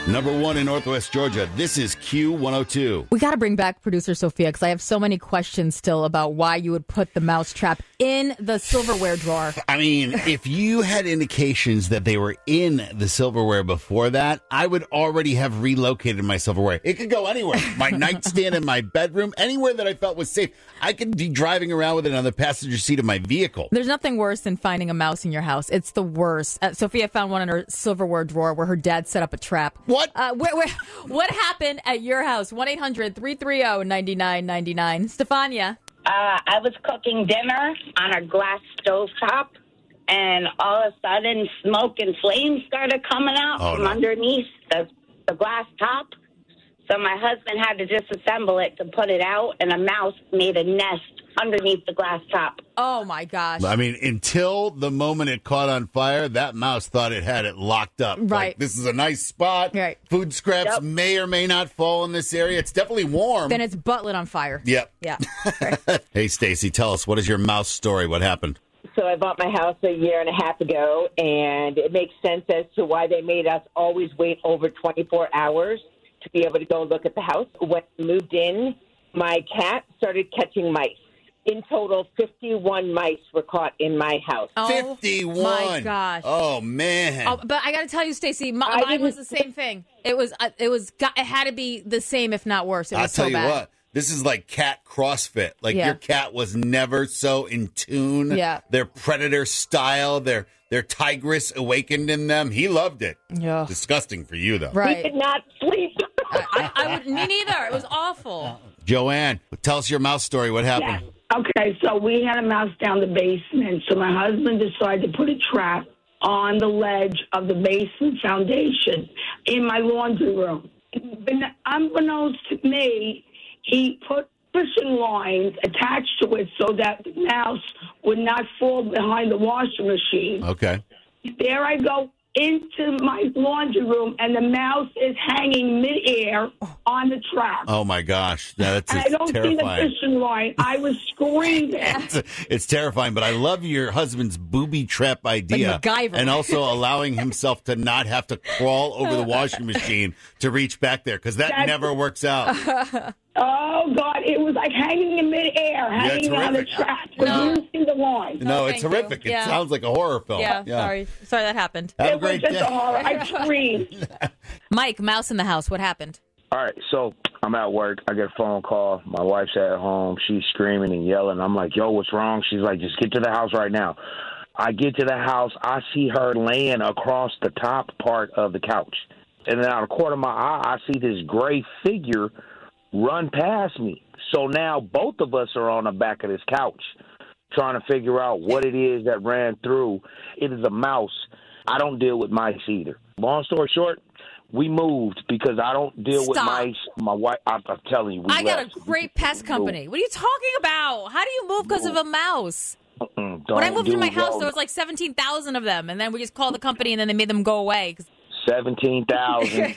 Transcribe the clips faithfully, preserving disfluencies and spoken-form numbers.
Number one in Northwest Georgia. This is Q one oh two. We got to bring back producer Sophia because I have so many questions still about why you would put the mousetrap in the silverware drawer. I mean, if you had indications that they were in the silverware before that, I would already have relocated my silverware. It could go anywhere. My nightstand in my bedroom, anywhere that I felt was safe. I could be driving around with it on the passenger seat of my vehicle. There's nothing worse than finding a mouse in your house. It's the worst. Uh, Sophia found one in her silverware drawer where her dad set up a trap. What? Uh, where, where, what happened at your house? one eight hundred three three zero nine nine nine nine. Stefania. Uh, I was cooking dinner on a glass stovetop, and all of a sudden, smoke and flames started coming out oh, from no. underneath the, the glass top. So my husband had to disassemble it to put it out, and a mouse made a nest underneath the glass top. Oh, my gosh. I mean, until the moment it caught on fire, that mouse thought it had it locked up. Right. Like, this is a nice spot. Right. Food scraps Yep. may or may not fall in this area. It's definitely warm. Then it's butt lit on fire. Yep. Yeah. Hey, Stacy, tell us, what is your mouse story? What happened? So I bought my house a year and a half ago, and it makes sense as to why they made us always wait over twenty-four hours to be able to go look at the house. When I moved in, my cat started catching mice. In total, fifty-one mice were caught in my house. Oh, fifty-one. my gosh. Oh, man. Oh, but I got to tell you, Stacey, my, I mine didn't- was the same thing. It was, uh, it was, it had to be the same, if not worse. It was I'll tell so you bad. what. This is like cat CrossFit. Like Yeah. your cat was never so in tune. Yeah. Their predator style, their their tigress awakened in them. He loved it. Yeah. Disgusting for you, though. He Right. did not sleep. I, I would, me neither. It was awful. Joanne, tell us your mouse story. What happened? Yes. Okay, so we had a mouse down the basement. So my husband decided to put a trap on the ledge of the basement foundation in my laundry room. And unbeknownst to me, he put fishing lines attached to it so that the mouse would not fall behind the washing machine. Okay. There I go into my laundry room, and the mouse is hanging midair on the trap. Oh, my gosh. No, that's And I it's don't terrifying. see the fishing line. I was screaming. It's, it's terrifying, but I love your husband's booby trap idea. Like MacGyver. And also allowing himself to not have to crawl over the washing machine to reach back there, because that That's- never works out. Oh, God, it was like hanging in midair, hanging on the terrific. trap. But No. you didn't see the line. No, Oh, it's thank you. horrific. It Yeah. sounds like a horror film. Yeah, sorry. Sorry that happened. Have a It was great just day. a horror. I screamed. Mike, mouse in the house. What happened? All right, so I'm at work. I get a phone call. My wife's at home. She's screaming and yelling. I'm like, yo, what's wrong? She's like, just get to the house right now. I get to the house. I see her laying across the top part of the couch. And then out of the corner of my eye, I see this gray figure run past me. So now both of us are on the back of this couch trying to figure out what it is that ran through. It is a mouse. I don't deal with mice either. Long story short, we moved because I don't deal with Stop. mice. My wife, I'm, I'm telling you, we I got left. a great pest We company. What are you talking about? How do you move because of a mouse? moved. When I Don't moved to do my house, well. there was like seventeen thousand of them, and then we just called the company, and then they made them go away. seventeen thousand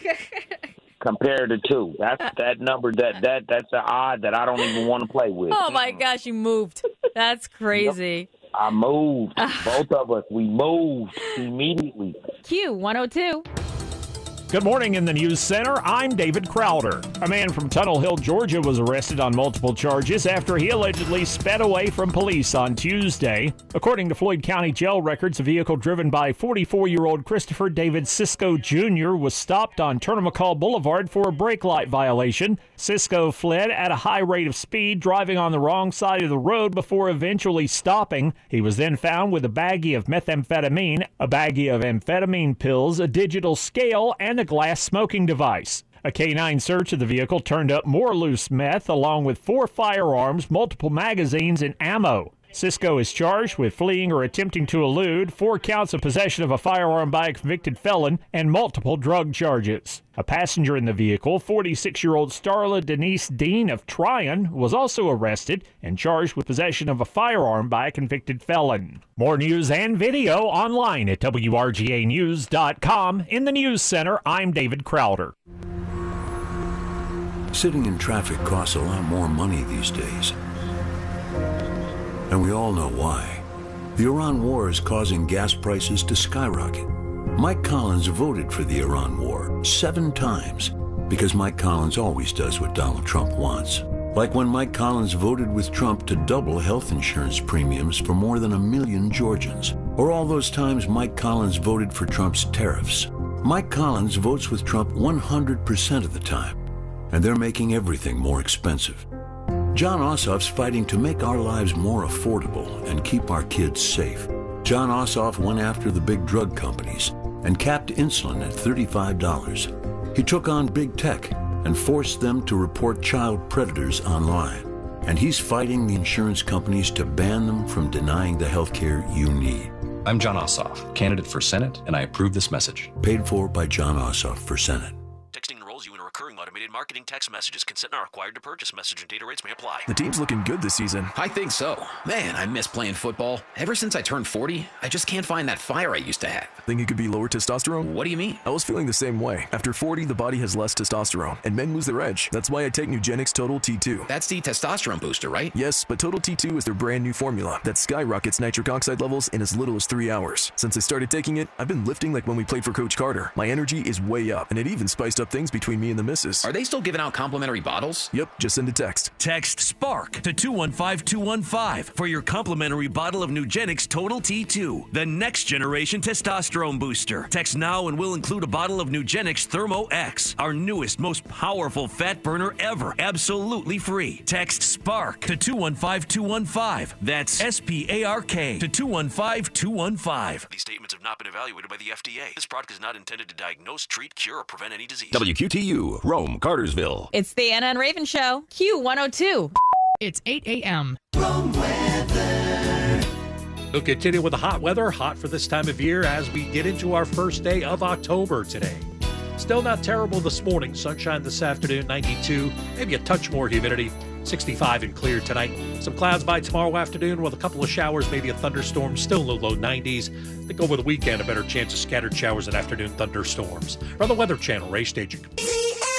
compared to two. That's that number. That that that's an odd that I don't even want to play with. Oh, my gosh, you moved. That's crazy. I moved. Both of us. We moved immediately. Q one oh two. Good morning in the News Center. I'm David Crowder. A man from Tunnel Hill, Georgia was arrested on multiple charges after he allegedly sped away from police on Tuesday. According to Floyd County jail records, a vehicle driven by forty-four-year-old Christopher David Cisco Junior was stopped on Turner McCall Boulevard for a brake light violation. Cisco fled at a high rate of speed, driving on the wrong side of the road before eventually stopping. He was then found with a baggie of methamphetamine, a baggie of amphetamine pills, a digital scale, and a glass smoking device. A K nine search of the vehicle turned up more loose meth, along with four firearms, multiple magazines, and ammo. Cisco is charged with fleeing or attempting to elude, four counts of possession of a firearm by a convicted felon, and multiple drug charges. A passenger in the vehicle, forty-six-year-old Starla Denise Dean of Tryon, was also arrested and charged with possession of a firearm by a convicted felon. More news and video online at W R G A news dot com. In the News Center, I'm David Crowder. Sitting in traffic costs a lot more money these days. And we all know why. The Iran war is causing gas prices to skyrocket. Mike Collins voted for the Iran war seven times because Mike Collins always does what Donald Trump wants. Like when Mike Collins voted with Trump to double health insurance premiums for more than a million Georgians. Or all those times Mike Collins voted for Trump's tariffs. Mike Collins votes with Trump one hundred percent of the time, and they're making everything more expensive. John Ossoff's fighting to make our lives more affordable and keep our kids safe. John Ossoff went after the big drug companies and capped insulin at thirty-five dollars. He took on big tech and forced them to report child predators online. And he's fighting the insurance companies to ban them from denying the health care you need. I'm John Ossoff, candidate for Senate, and I approve this message. Paid for by John Ossoff for Senate. Texting enrolls you in a recurring automated marketing text messages. Consent not required to purchase. Message and data rates may apply. The team's looking good this season. I think so. Man, I miss playing football. Ever since I turned forty, I just can't find that fire I used to have. Think it could be lower testosterone? What do you mean? I was feeling the same way. After forty, the body has less testosterone, and men lose their edge. That's why I take Nugenix Total T two. That's the testosterone booster, right? Yes, but Total T two is their brand new formula that skyrockets nitric oxide levels in as little as three hours. Since I started taking it, I've been lifting like when we played for Coach Carter. My energy is way up, and it even spiced up things between me and the missus. Are they still giving out complimentary bottles? Yep, just send a text. Text SPARK to two one five two one five for your complimentary bottle of Nugenix Total T two, the next generation testosterone booster. Text now and we'll include a bottle of Nugenix Thermo X, our newest, most powerful fat burner ever, absolutely free. Text SPARK to two one five two one five. That's S P A R K to two one five two one five. These statements have not been evaluated by the F D A. This product is not intended to diagnose, treat, cure, or prevent any disease. W Q T U, Rome, Cartersville. It's the Anna and Raven Show, Q one oh two. It's eight a.m. Rome weather. We'll continue with the hot weather, hot for this time of year as we get into our first day of October today. Still not terrible this morning. Sunshine this afternoon, ninety-two. Maybe a touch more humidity, sixty-five and clear tonight. Some clouds by tomorrow afternoon with a couple of showers, maybe a thunderstorm, still low, low nineties. I think over the weekend, a better chance of scattered showers and afternoon thunderstorms. From the Weather Channel, Ray Staging.